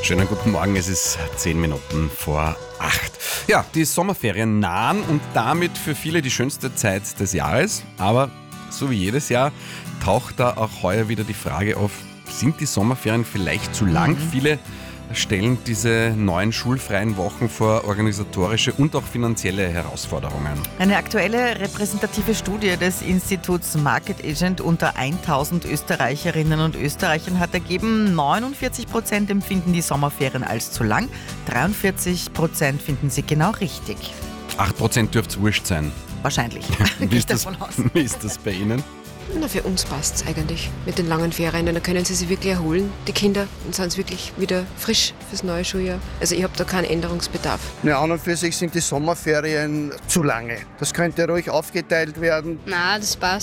Schönen guten Morgen, es ist 10 Minuten vor 8. Ja, die Sommerferien nahen und damit für viele die schönste Zeit des Jahres. Aber so wie jedes Jahr taucht da auch heuer wieder die Frage auf, sind die Sommerferien vielleicht zu lang? Viele stellen diese neuen schulfreien Wochen vor organisatorische und auch finanzielle Herausforderungen. Eine aktuelle repräsentative Studie des Instituts Market Agent unter 1000 Österreicherinnen und Österreichern hat ergeben, 49% empfinden die Sommerferien als zu lang, 43% finden sie genau richtig. 8% dürfte es wurscht sein. Wahrscheinlich. Wie ist das bei Ihnen? Na, für uns passt es eigentlich mit den langen Ferien. Da können sie sich wirklich erholen, die Kinder, und sind wirklich wieder frisch fürs neue Schuljahr. Also ich habe da keinen Änderungsbedarf. Ja, an und für sich sind die Sommerferien zu lange. Das könnte ruhig aufgeteilt werden. Na, das passt.